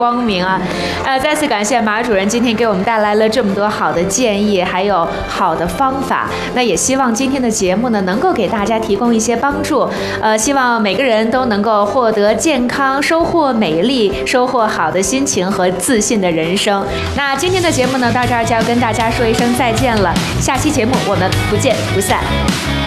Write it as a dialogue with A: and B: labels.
A: 光明啊！再次感谢马主任今天给我们带来了这么多好的建议，还有好的方法。那也希望今天的节目呢，能够给大家提供一些帮助。希望每个人都能够获得健康，收获美丽，收获好的心情和自信的人生。那今天的节目呢，到这儿就要跟大家说一声再见了。下期节目我们不见不散。